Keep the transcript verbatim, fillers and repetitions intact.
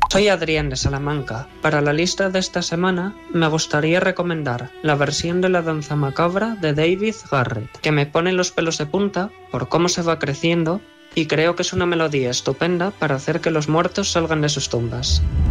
Soy Adrián de Salamanca. Para la lista de esta semana me gustaría recomendar la versión de La danza macabra de David Garrett, que me pone los pelos de punta por cómo se va creciendo y creo que es una melodía estupenda para hacer que los muertos salgan de sus tumbas.